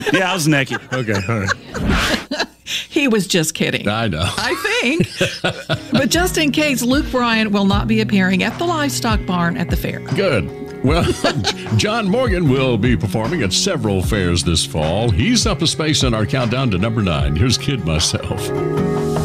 Yeah, I was naked. Okay, all right. He was just kidding. I know. I think. But just in case, Luke Bryan will not be appearing at the livestock barn at the fair. Good. Well, John Morgan will be performing at several fairs this fall. He's up a space in our countdown to number 9. Here's Kid Myself.